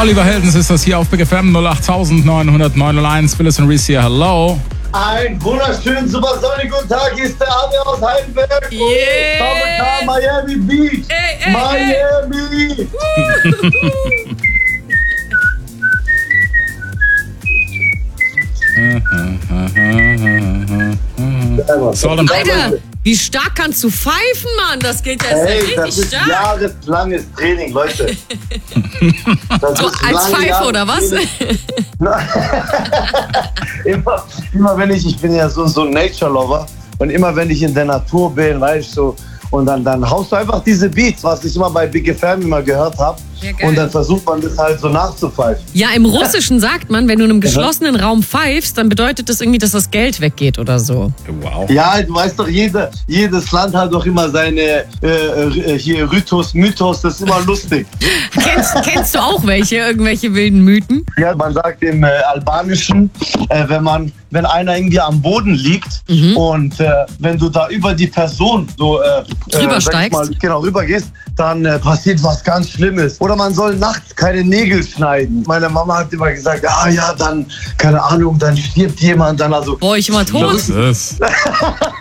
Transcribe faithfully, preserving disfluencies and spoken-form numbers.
Oliver Heldens ist das hier auf Big F M null acht neun null neun null eins. Phyllis und Reese hier, hello. Ein wunderschönen, supersonnigen guten Tag, hier ist der Adi aus Heidelberg. Yeah. Miami Beach. Ey, ey, Miami. So, dann Alter, wie stark kannst du pfeifen, Mann? Das geht ja Hey, richtig das ist stark. jahreslanges Training, Leute. Das So ist als lange Pfeife Jahre oder was? Training. immer, immer wenn ich, ich bin ja so, so ein Nature-Lover und immer wenn ich in der Natur bin, weißt du, so, und dann, dann haust du einfach diese Beats, was ich immer bei Big F M immer gehört habe. Ja, geil. Und dann versucht man das halt so nachzupfeifen. Ja, im Russischen sagt man, wenn du in einem geschlossenen Raum pfeifst, dann bedeutet das irgendwie, dass das Geld weggeht oder so. wow. Ja, du weißt doch, jede, jedes Land hat doch immer seine äh, äh, hier Rythos, Mythos, das ist immer lustig. Kennst, kennst du auch welche, irgendwelche wilden Mythen? Ja, man sagt im äh, Albanischen, äh, wenn man, wenn einer irgendwie am Boden liegt Mhm. und äh, wenn du da über die Person so äh, Drüber äh, sag ich steigst. mal, genau rüber gehst, dann äh, passiert was ganz Schlimmes. Oder man soll nachts keine Nägel schneiden. Meine Mama hat immer gesagt, ah ja, dann keine Ahnung, dann stirbt jemand, dann also. Boah, ich immer tot. Das ist